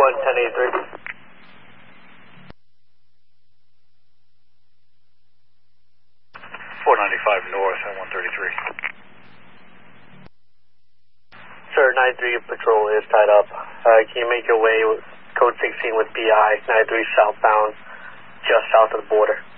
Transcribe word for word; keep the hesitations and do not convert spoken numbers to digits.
one, ten eighty-three. four ninety-five north and one thirty-three. Sir, ninety-three patrol is tied up. Uh, can you make your way with code sixteen with B I, ninety-three southbound, just south of the border?